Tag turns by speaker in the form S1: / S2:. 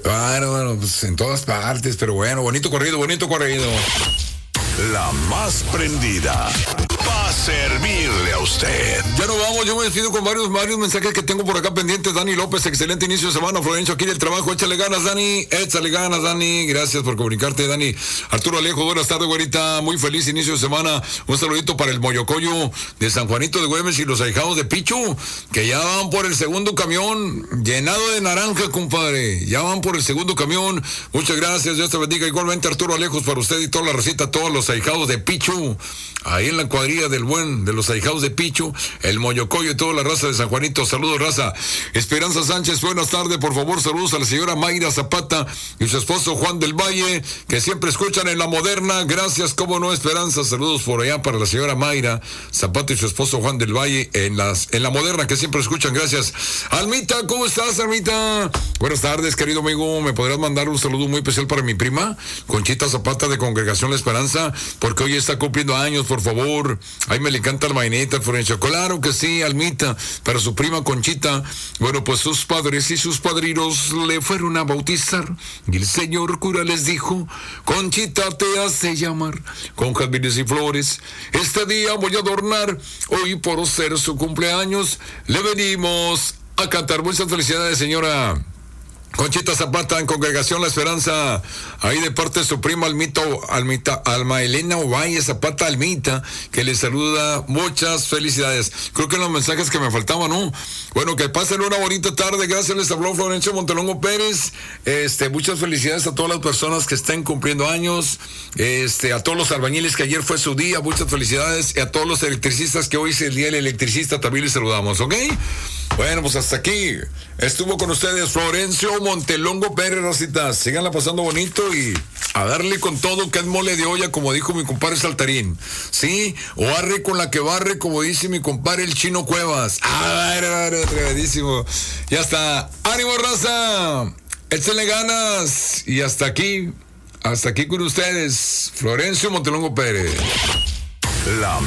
S1: Bueno, pues en todas partes, pero bueno, bonito corrido.
S2: La más prendida va a servirle a usted.
S1: Ya nos vamos, yo me despido con varios mensajes que tengo por acá pendientes. Dani López, excelente inicio de semana. Florencio, aquí del trabajo, échale ganas, Dani. Gracias por comunicarte, Dani. Arturo Alejo, buenas tardes, güerita. Muy feliz inicio de semana. Un saludito para el Moyocoyo de San Juanito de Güemes y los ahijados de Pichu, que ya van por el segundo camión llenado de naranja, compadre. Ya van por el segundo camión. Muchas gracias, Dios te bendiga. Igualmente, Arturo Alejos, para usted y toda la receta, todos los ahijados de Pichu, ahí en la cuadrilla de los ahijados de Pichu, el Moyocoyo y toda la raza de San Juanito. Saludos, raza. Esperanza Sánchez, buenas tardes, por favor, saludos a la señora Mayra Zapata y su esposo Juan del Valle, que siempre escuchan en La Moderna. Gracias, cómo no, Esperanza, saludos por allá para la señora Mayra Zapata y su esposo Juan del Valle en La Moderna, que siempre escuchan. Gracias. Almita, ¿cómo estás, Almita? Buenas tardes, querido amigo. ¿Me podrías mandar un saludo muy especial para mi prima Conchita Zapata de Congregación La Esperanza? Porque hoy está cumpliendo años, por favor. Ay, me le encanta el maineta, Florencio. Claro que sí, Almita, para su prima Conchita. Bueno, pues sus padres y sus padrinos le fueron a bautizar y el señor cura les dijo: Conchita te hace llamar con jazmines y flores. Este día voy a adornar, hoy por ser su cumpleaños le venimos a cantar. Muchas felicidades, señora Conchita Zapata en Congregación La Esperanza, ahí de parte de su prima Alma Elena Ovalle Zapata Almita, que le saluda. Muchas felicidades. Creo que en los mensajes que me faltaban, ¿no? Bueno, que pasen una bonita tarde. Gracias, les habló Florencio Montelongo Pérez. Muchas felicidades a todas las personas que estén cumpliendo años, a todos los albañiles que ayer fue su día, muchas felicidades, y a todos los electricistas que hoy es el día del electricista, también les saludamos, ¿ok? Bueno, pues hasta aquí estuvo con ustedes Florencio Montelongo Pérez, racitas. Síganla pasando bonito y a darle con todo, que es mole de olla, como dijo mi compadre Saltarín. Sí, o arre con la que barre, como dice mi compadre el Chino Cuevas. Atrevidísimo. Ya está. ¡Ánimo, raza! Échenle ganas. Y hasta aquí con ustedes, Florencio Montelongo Pérez.
S2: La